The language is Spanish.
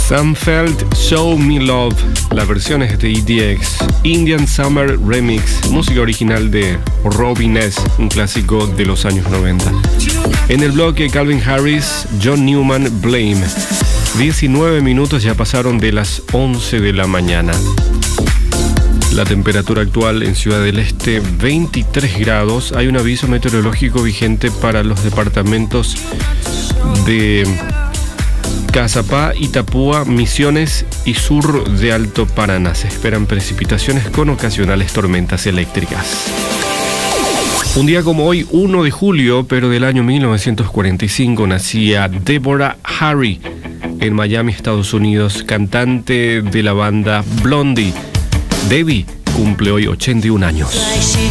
Sam Feld, Show Me Love. La versión es de EDX. Indian Summer Remix, música original de Robin S., un clásico de los años 90. En el bloque Calvin Harris, John Newman, Blame. 19 minutos ya pasaron de las 11 de la mañana. La temperatura actual en Ciudad del Este, 23 grados. Hay un aviso meteorológico vigente para los departamentos de Cazapá, Itapúa, Misiones y sur de Alto Paraná. Se esperan precipitaciones con ocasionales tormentas eléctricas. Un día como hoy, 1 de julio, pero del año 1945, nacía Deborah Harry en Miami, Estados Unidos, cantante de la banda Blondie. Debbie cumple hoy 81 años.